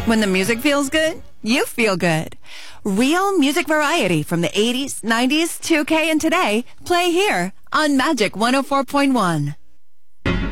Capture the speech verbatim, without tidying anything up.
When the music feels good, you feel good. Real music variety from the eighties, nineties, two K, and today, play here on Magic one oh four point one.